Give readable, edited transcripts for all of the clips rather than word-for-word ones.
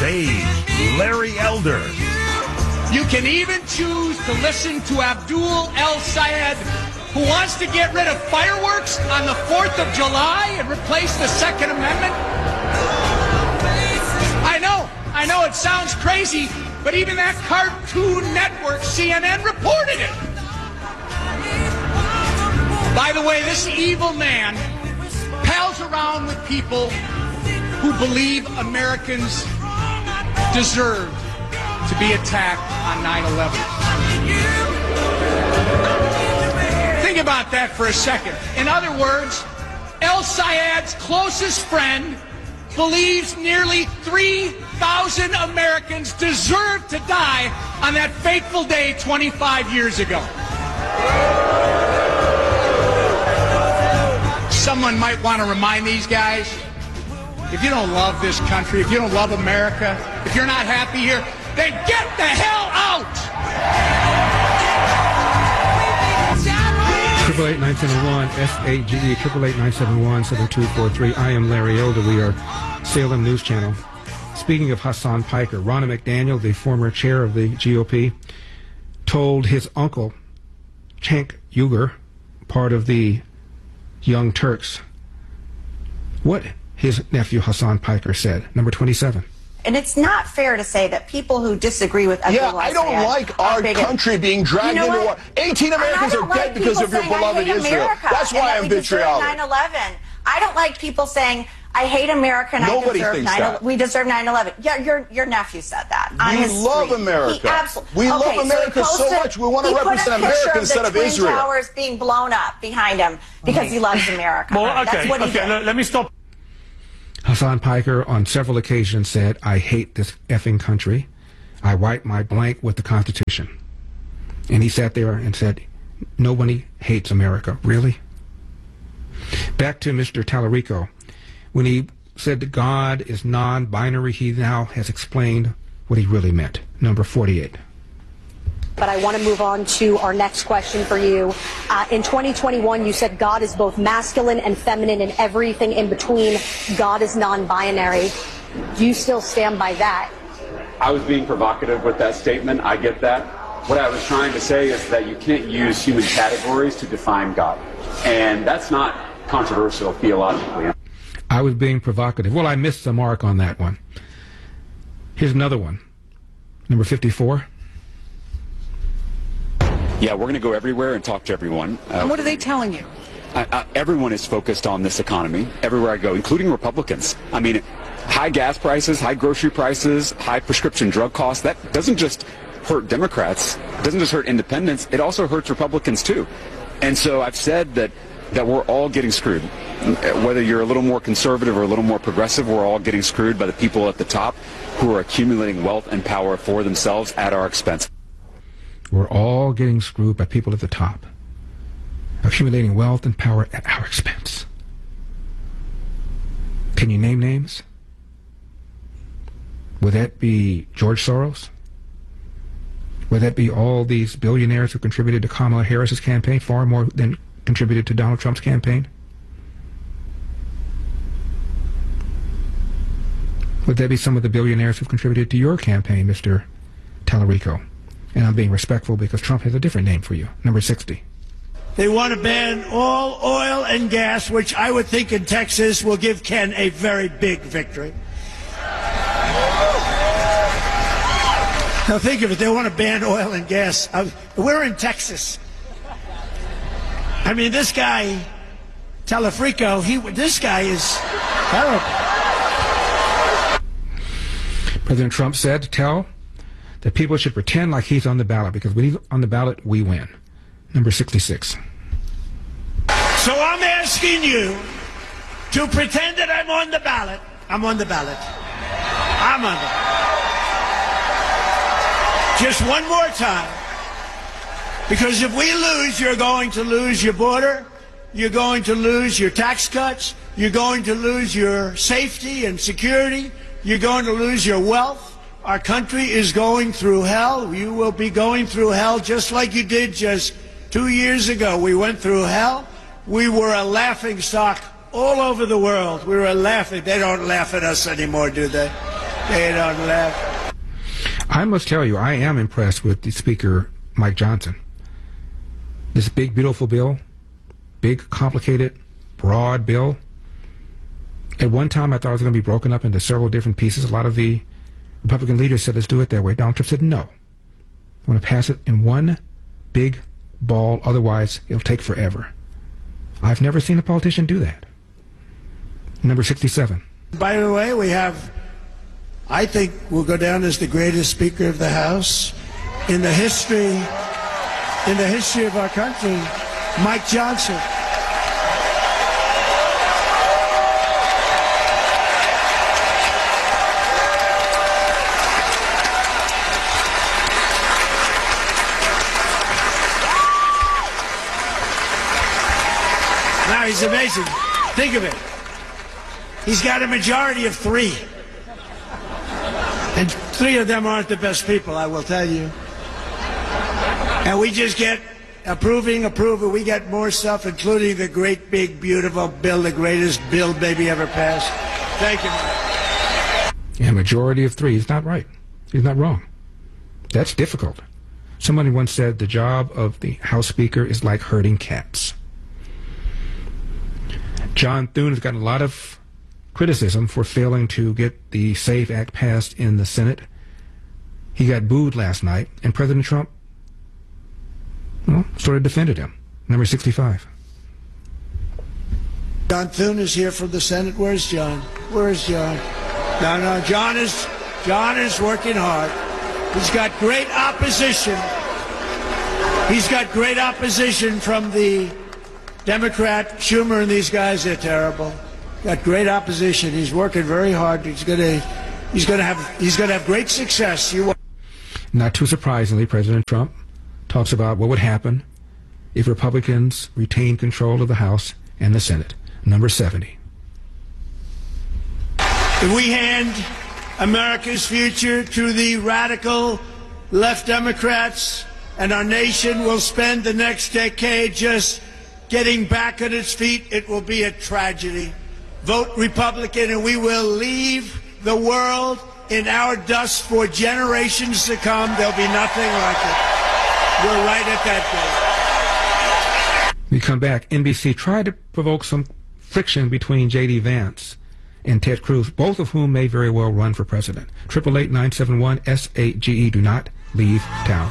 stage, Larry Elder. You can even choose to listen to Abdul El-Sayed, who wants to get rid of fireworks on the 4th of July and replace the Second Amendment. I know it sounds crazy, but even that Cartoon Network, CNN, reported it. By the way, this evil man pals around with people who believe Americans deserve to be attacked on 9/11. Think about that for a second. In other words, El-Sayed's closest friend believes nearly 3,000 Americans deserve to die on that fateful day 25 years ago. Someone might want to remind these guys, if you don't love this country, if you don't love America, if you're not happy here, then get the hell out! 888-971 SAGE 888-971-7243. I am Larry Elder. We are Salem News Channel. Speaking of Hassan Piker, Ronna McDaniel, the former chair of the GOP, told his uncle Cenk Uygur, part of the Young Turks, what his nephew Hassan Piker said. Number 27. And it's not fair to say that people who disagree with Abdul I don't like our country being dragged into war. 18 Americans are dead because of your beloved Israel. That's why I'm vitriolic. 9/11. I don't like people saying, I hate America and we deserve 9/11. Yeah, your nephew said that. We love America. We love America so much. We want to represent America instead of Israel. Twin Towers being blown up behind him because he loves America. Well, okay, that's what he did. Let me stop. Hassan Piker on several occasions said, I hate this effing country. I wipe my blank with the Constitution. And he sat there and said, nobody hates America. Really? Back to Mr. Tallarico. When he said that God is non-binary, he now has explained what he really meant. Number 48. But I want to move on to our next question for you. In 2021, you said God is both masculine and feminine and everything in between. God is non-binary. Do you still stand by that? I was being provocative with that statement. I get that. What I was trying to say is that you can't use human categories to define God. And that's not controversial theologically. I was being provocative. Well, I missed the mark on that one. Here's another one. Number 54. Yeah, we're going to go everywhere and talk to everyone. And what are they telling you? Everyone is focused on this economy, everywhere I go, including Republicans. I mean, high gas prices, high grocery prices, high prescription drug costs, that doesn't just hurt Democrats, it doesn't just hurt independents, it also hurts Republicans too. And so I've said that we're all getting screwed. Whether you're a little more conservative or a little more progressive, we're all getting screwed by the people at the top who are accumulating wealth and power for themselves at our expense. We're all getting screwed by people at the top, accumulating wealth and power at our expense. Can you name names? Would that be George Soros? Would that be all these billionaires who contributed to Kamala Harris's campaign, far more than contributed to Donald Trump's campaign? Would that be some of the billionaires who've contributed to your campaign, Mr. Tallarico? And I'm being respectful because Trump has a different name for you. Number 60. They want to ban all oil and gas, which I would think in Texas will give Ken a very big victory. Now think of it. They want to ban oil and gas. We're in Texas. I mean, this guy, Tallarico, this guy is terrible. President Trump said to tell that people should pretend like he's on the ballot because when he's on the ballot, we win. Number 66. So I'm asking you to pretend that I'm on the ballot. I'm on the ballot. I'm on the ballot. Just one more time. Because if we lose, you're going to lose your border. You're going to lose your tax cuts. You're going to lose your safety and security. You're going to lose your wealth. Our country is going through hell. You will be going through hell just like you did just 2 years ago. We went through hell. We were a laughing stock all over the world. We were laughing. They don't laugh at us anymore, do they? They don't laugh. I must tell you, I am impressed with the Speaker, Mike Johnson. This big, beautiful bill, big, complicated, broad bill. At one time, I thought it was going to be broken up into several different pieces. A lot of the Republican leaders said, let's do it that way. Donald Trump said, no. I want to pass it in one big ball, otherwise it'll take forever. I've never seen a politician do that. Number 67. By the way, we have, I think will go down as the greatest Speaker of the House in the history of our country, Mike Johnson. Now he's amazing. Think of it. He's got a majority of 3. And 3 of them aren't the best people, I will tell you. And we just get approving. We get more stuff, including the great, big, beautiful bill, the greatest bill maybe ever passed. Thank you, Mike. Yeah, majority of 3. He's not right. He's not wrong. That's difficult. Somebody once said the job of the House Speaker is like herding cats. John Thune has gotten a lot of criticism for failing to get the SAFE Act passed in the Senate. He got booed last night, and President Trump, well, sort of defended him. Number 65. John Thune is here from the Senate. Where's John? Where's John? No, John is working hard. He's got great opposition. He's got great opposition from the Democrat, Schumer, and these guys. They're terrible. Got great opposition. He's working very hard. He's gonna have great success. Not too surprisingly, President Trump talks about what would happen if Republicans retain control of the House and the Senate. Number 70. If we hand America's future to the radical left Democrats, and our nation will spend the next decade just getting back on its feet, it will be a tragedy. Vote Republican and we will leave the world in our dust for generations to come. There'll be nothing like it. We're right at that day. We come back. NBC tried to provoke some friction between J.D. Vance and Ted Cruz, both of whom may very well run for president. 888-971-SAGE. Do not leave town.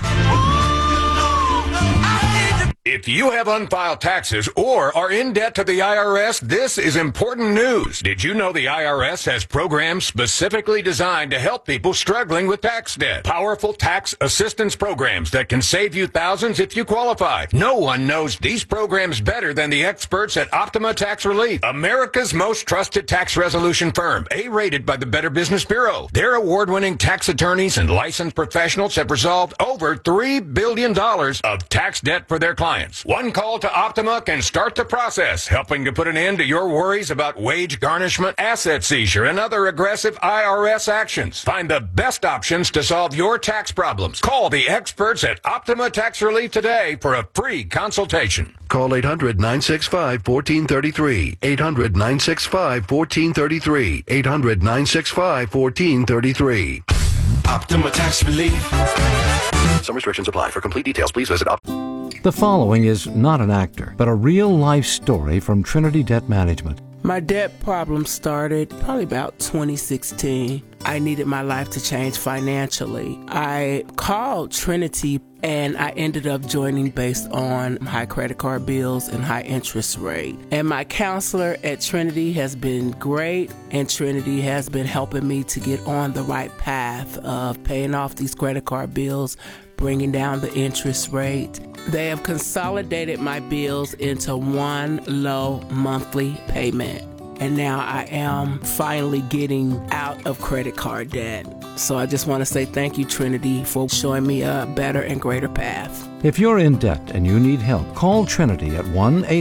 If you have unfiled taxes or are in debt to the IRS, this is important news. Did you know the IRS has programs specifically designed to help people struggling with tax debt? Powerful tax assistance programs that can save you thousands if you qualify. No one knows these programs better than the experts at Optima Tax Relief, America's most trusted tax resolution firm, A-rated by the Better Business Bureau. Their award-winning tax attorneys and licensed professionals have resolved over $3 billion of tax debt for their clients. One call to Optima can start the process, helping to put an end to your worries about wage garnishment, asset seizure, and other aggressive IRS actions. Find the best options to solve your tax problems. Call the experts at Optima Tax Relief today for a free consultation. Call 800-965-1433. 800-965-1433. 800-965-1433. Optima Tax Relief. Some restrictions apply. For complete details, please visit The following is not an actor, but a real-life story from Trinity Debt Management. My debt problem started probably about 2016. I needed my life to change financially. I called Trinity and I ended up joining based on high credit card bills and high interest rate. And my counselor at Trinity has been great, and Trinity has been helping me to get on the right path of paying off these credit card bills, bringing down the interest rate. They have consolidated my bills into one low monthly payment. And now I am finally getting out of credit card debt. So I just want to say thank you, Trinity, for showing me a better and greater path. If you're in debt and you need help, call Trinity at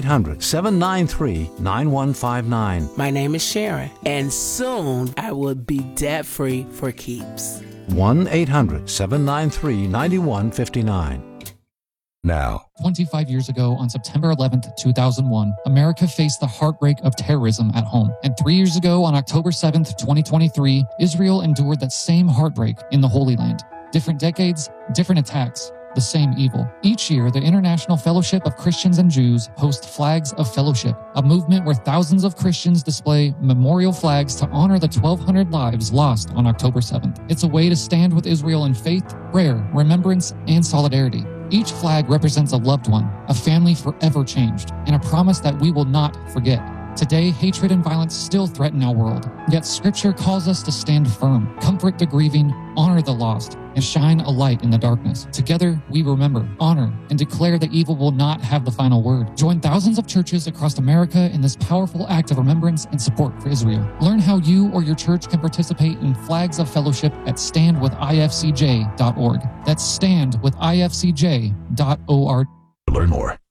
1-800-793-9159. My name is Sharon, and soon I will be debt-free for keeps. 1-800-793-9159. now. 25 years ago, on September 11th, 2001, America faced the heartbreak of terrorism at home. And 3 years ago, on October 7th, 2023, Israel endured that same heartbreak in the Holy Land. Different decades, different attacks, the same evil. Each year, the International Fellowship of Christians and Jews hosts Flags of Fellowship, a movement where thousands of Christians display memorial flags to honor the 1,200 lives lost on October 7th. It's a way to stand with Israel in faith, prayer, remembrance, and solidarity. Each flag represents a loved one, a family forever changed, and a promise that we will not forget. Today, hatred and violence still threaten our world, yet Scripture calls us to stand firm, comfort the grieving, honor the lost, and shine a light in the darkness. Together, we remember, honor, and declare that evil will not have the final word. Join thousands of churches across America in this powerful act of remembrance and support for Israel. Learn how you or your church can participate in Flags of Fellowship at standwithifcj.org. That's standwithifcj.org. Learn more